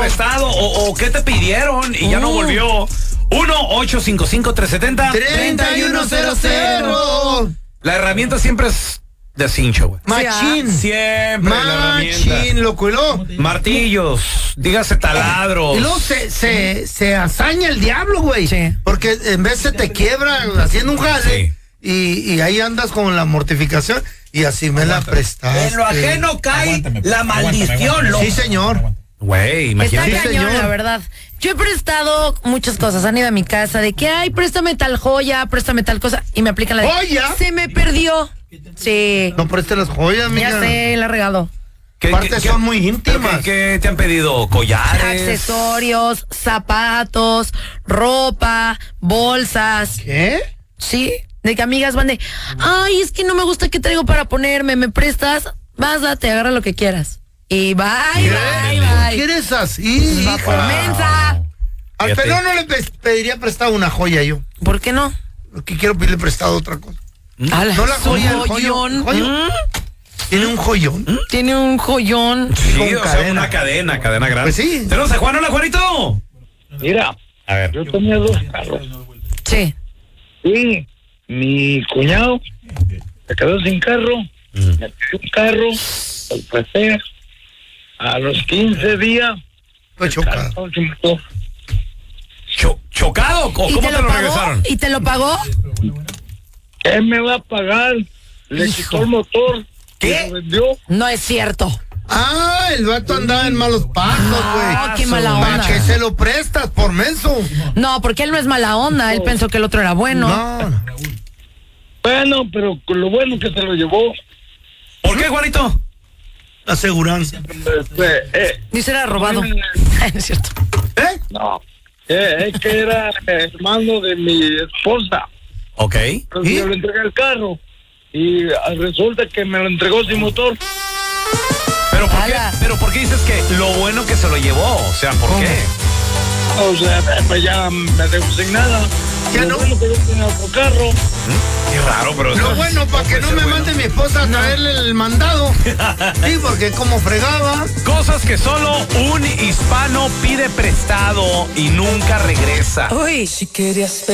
prestado o qué te pidieron y ya no volvió. 1-855-370-3100. La herramienta siempre es de cincho, güey. Machín. Siempre la herramienta. Machín, loco. Y luego, martillos, dígase taladros. y luego se hazaña el diablo, güey. Sí. Porque en vez se te quiebra haciendo un jale. Y ahí andas con la mortificación. Y así me la prestaste. En lo ajeno cae la maldición, loco. Sí, señor. Güey, Está imagínate. cañón, señor. la verdad. Yo he prestado muchas cosas. Han ido a mi casa de que, ay, préstame tal joya, préstame tal cosa. Y me aplican la de, ¿Joya? se me perdió. Sí. No prestes las joyas, mija. Ya sé, la regaló. Aparte son muy íntimas. ¿Qué te han pedido? ¿Collares? Accesorios, zapatos, ropa, bolsas. ¿Qué? Sí, de que amigas van de, ay, es que no me gusta qué traigo para ponerme, ¿me prestas? Vas, date, agarra lo que quieras. Y bye, bye, bye. ¿Qué eres así, Va por hija? mensa. Al Fíjate. pelón no le pediría prestado una joya yo. ¿Por qué no? Lo que quiero pedirle prestado otra cosa. Ala, No la joya, el joyón. joyo. Tiene un joyón. Tiene un joyón. Sí, con o sea, cadena. una cadena grande. Pues sí. Tenemos a Juan. Hola, Juanito. Mira, A ver. yo tenía 2 carros Sí. y mi cuñado se quedó sin carro, me pidió un carro, lo presté. A los 15 días, Fue chocado. se mató. ¿Chocado? ¿O ¿Y cómo te te lo lo pagó? regresaron? ¿Y te lo pagó? ¿Qué me va a pagar? Le quitó el motor. ¿Qué? Y lo vendió. No es cierto. Ah, el vato andaba en malos pasos, güey. No, qué mala ¿Para onda. qué se lo prestas por menso? No, porque él no es mala onda. Él pensó que el otro era bueno. No. Bueno, pero con lo bueno que se lo llevó. ¿Por qué, Juanito? Aseguranza. Dice era robado. Es cierto. ¿Eh? No, es que era hermano de mi esposa. Ok. Entonces ¿Y? yo le entregué el carro y resulta que me lo entregó sin motor. ¿Pero por qué dices que lo bueno que se lo llevó? O sea, ¿por qué? O sea, pues ya me dejó sin nada. Ya Lo no. bueno que yo tenía otro carro. Qué raro, pero... Lo bueno, para que no me mande mi esposa a traerle el mandado. Sí, porque como fregaba. Cosas que solo un hispano pide prestado y nunca regresa. Uy. Si querías